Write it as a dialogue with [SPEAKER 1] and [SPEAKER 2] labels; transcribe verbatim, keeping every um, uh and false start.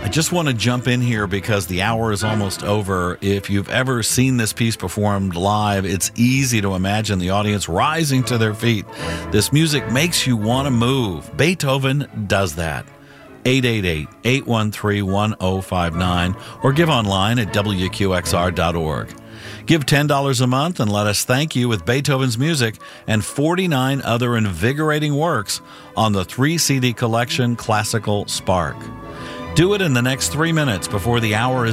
[SPEAKER 1] just want to jump in here because the hour is almost over. If you've ever seen this piece performed live, it's easy to imagine the audience rising to their feet. This music makes you want to move. Beethoven does that. eight eight eight, eight one three, one zero five nine or give online at W Q X R dot org. Give ten dollars a month and let us thank you with Beethoven's music and forty-nine other invigorating works on the three C D collection Classical Spark. Do it in the next three minutes before the hour is